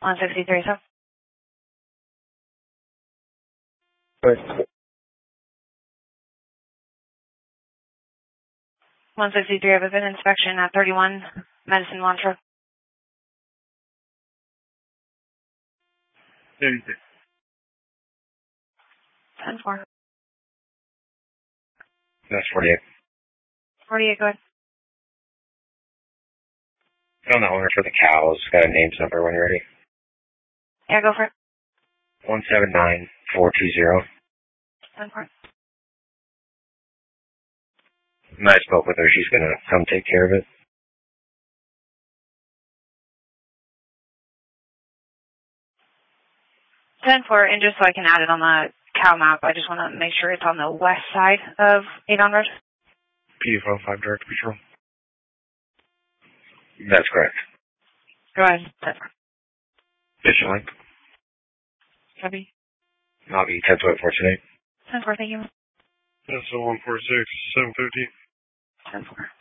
163, so. Good. 163, I have an inspection at 31 Medicine Montreux. 36. 10-4. That's 48. 48, go ahead. On the owner for the cows. Got a names number when you're ready. Yeah, go for it. 179420. 10-4. I spoke with her. She's going to come take care of it. 10-4, and just so I can add it on the cow map, I just want to make sure it's on the west side of Avon Road. P405 Direct Patrol. That's correct. Go ahead. 10-4. Additionally, Copy. I'll be 10 to 4 today. 10-4, thank you. That's 146, 750. 10-4.